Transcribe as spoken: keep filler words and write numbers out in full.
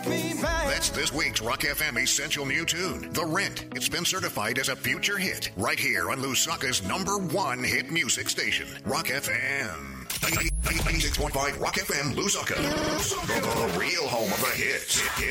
take me back. That's this week's Rock F M Essential New Tune, The Rent. It's been certified as a future hit right here on Lusaka's number one hit music station, Rock F M. eighty-six point five Rock F M, Lusaka. The, the real home of the hits.